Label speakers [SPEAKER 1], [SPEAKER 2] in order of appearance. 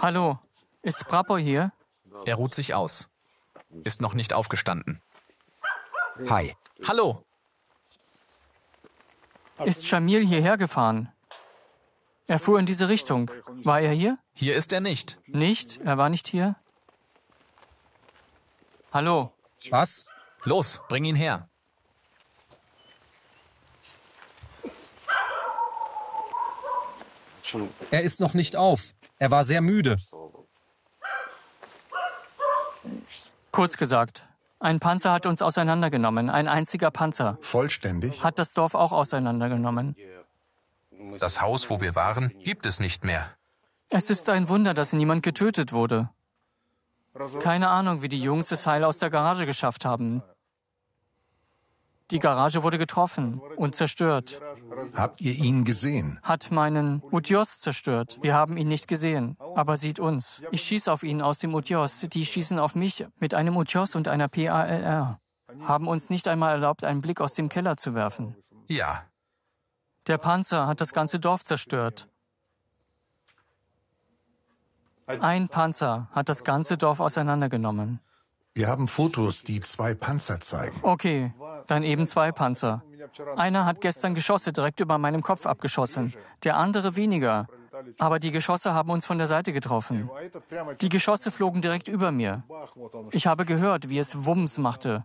[SPEAKER 1] Hallo, ist Prapor hier?
[SPEAKER 2] Er ruht sich aus. Ist noch nicht aufgestanden.
[SPEAKER 3] Hi.
[SPEAKER 2] Hallo!
[SPEAKER 1] Ist Shamil hierher gefahren? Er fuhr in diese Richtung. War er hier?
[SPEAKER 2] Hier ist er nicht.
[SPEAKER 1] Nicht? Er war nicht hier? Hallo?
[SPEAKER 3] Was?
[SPEAKER 2] Los, bring ihn her.
[SPEAKER 3] Er ist noch nicht auf. Er war sehr müde.
[SPEAKER 1] Kurz gesagt, ein Panzer hat uns auseinandergenommen. Ein einziger Panzer.
[SPEAKER 4] Vollständig?
[SPEAKER 1] Hat das Dorf auch auseinandergenommen.
[SPEAKER 5] Das Haus, wo wir waren, gibt es nicht mehr.
[SPEAKER 1] Es ist ein Wunder, dass niemand getötet wurde. Keine Ahnung, wie die Jungs es heil aus der Garage geschafft haben. Die Garage wurde getroffen und zerstört.
[SPEAKER 4] Habt ihr ihn gesehen?
[SPEAKER 1] Hat meinen Utjos zerstört. Wir haben ihn nicht gesehen, aber sieht uns. Ich schieße auf ihn aus dem Utjos. Die schießen auf mich mit einem Utjos und einer PALR. Haben uns nicht einmal erlaubt, einen Blick aus dem Keller zu werfen.
[SPEAKER 5] Ja,
[SPEAKER 1] Der Panzer hat das ganze Dorf zerstört. Ein Panzer hat das ganze Dorf auseinandergenommen.
[SPEAKER 4] Wir haben Fotos, die 2 Panzer zeigen.
[SPEAKER 1] Okay, dann eben 2 Panzer. Einer hat gestern Geschosse direkt über meinem Kopf abgeschossen, der andere weniger. Aber die Geschosse haben uns von der Seite getroffen. Die Geschosse flogen direkt über mir. Ich habe gehört, wie es Wumms machte.